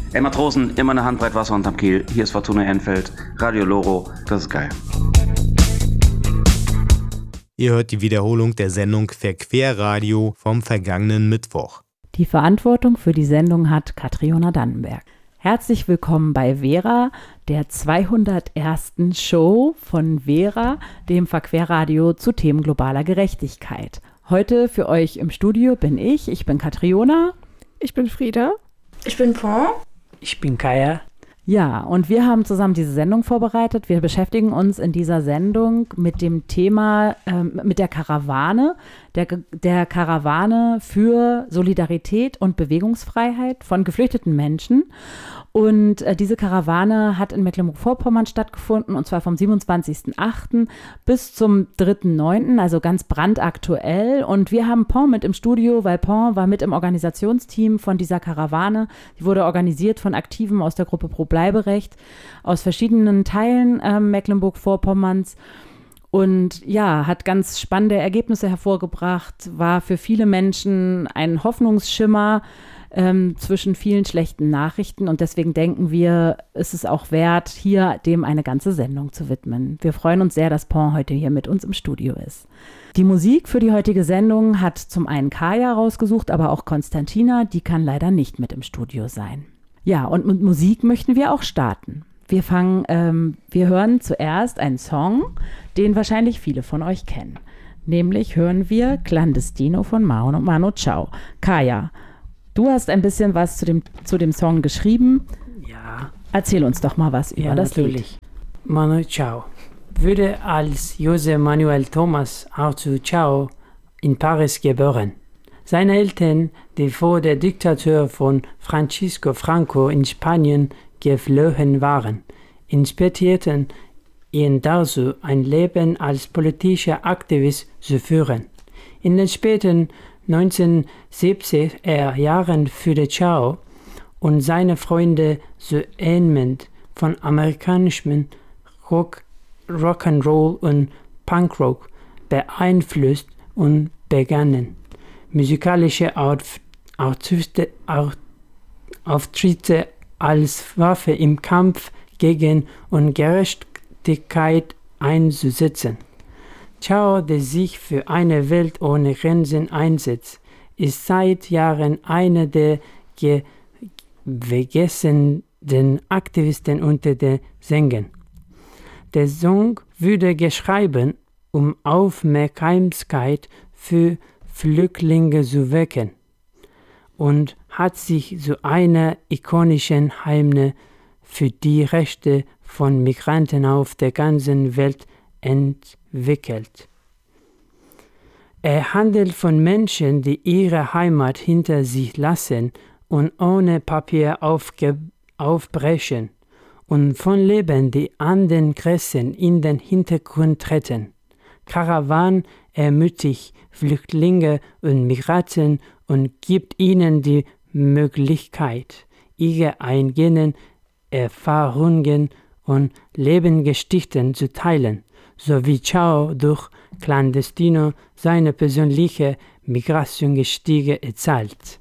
Ey Matrosen, immer eine Handbreit Wasser unterm Kiel. Hier ist Fortuna Ehrenfeld, Radio Loro, das ist geil. Ihr hört die Wiederholung der Sendung Verquerradio vom vergangenen Mittwoch. Die Verantwortung für die Sendung hat Katriona Dannenberg. Herzlich willkommen bei Vera, der 201. Show von Vera, dem Verquerradio zu Themen globaler Gerechtigkeit. Heute für euch im Studio bin ich bin Katriona. Ich bin Frieda. Ich bin Paul. Ich bin Kaya. Ja, und wir haben zusammen diese Sendung vorbereitet. Wir beschäftigen uns in dieser Sendung mit dem Thema, mit der Karawane, der Karawane für Solidarität und Bewegungsfreiheit von geflüchteten Menschen. Und diese Karawane hat in Mecklenburg-Vorpommern stattgefunden, und zwar vom 27.08. bis zum 3.09., also ganz brandaktuell. Und wir haben Paul mit im Studio, weil Paul war mit im Organisationsteam von dieser Karawane. Die wurde organisiert von Aktiven aus der Gruppe Pro Bleiberecht aus verschiedenen Teilen Mecklenburg-Vorpommerns. Und ja, hat ganz spannende Ergebnisse hervorgebracht, war für viele Menschen ein Hoffnungsschimmer zwischen vielen schlechten Nachrichten. Und deswegen denken wir, es ist auch wert, hier dem eine ganze Sendung zu widmen. Wir freuen uns sehr, dass Paul heute hier mit uns im Studio ist. Die Musik für die heutige Sendung hat zum einen Kaya rausgesucht, aber auch Konstantina, die kann leider nicht mit im Studio sein. Ja, und mit Musik möchten wir auch starten. Wir hören zuerst einen Song, den wahrscheinlich viele von euch kennen. Nämlich hören wir Clandestino von Manu Chao. Kaya, du hast ein bisschen was zu dem Song geschrieben. Ja. Erzähl uns doch mal was über das natürlich. Lied. Manu Chao wurde als José Manuel Tomás Arthur Chao in Paris geboren. Seine Eltern, die vor der Diktatur von Francisco Franco in Spanien geflohen waren, inspirierten ihn dazu, ein Leben als politischer Aktivist zu führen. In den späten 1970er Jahren führte Chao und seine Freunde zunehmend von amerikanischem Rock'n'Roll und Punkrock beeinflusst und begannen musikalische Auftritte als Waffe im Kampf gegen Ungerechtigkeit einzusetzen. Chao, der sich für eine Welt ohne Grenzen einsetzt, ist seit Jahren einer der vergessenen Aktivisten unter den Sängern. Der Song wurde geschrieben, um Aufmerksamkeit für Flüchtlinge zu wecken, und hat sich zu einer ikonischen Hymne für die Rechte von Migranten auf der ganzen Welt entwickelt. Er handelt von Menschen, die ihre Heimat hinter sich lassen und ohne Papier aufbrechen, und von Leben, die an den Grenzen in den Hintergrund treten. Caravan ermutigt Flüchtlinge und Migranten und gibt ihnen die Möglichkeit, ihre eigenen Erfahrungen und Lebensgeschichten zu teilen, so wie Chao durch Clandestino seine persönliche Migrationsgeschichte erzählt.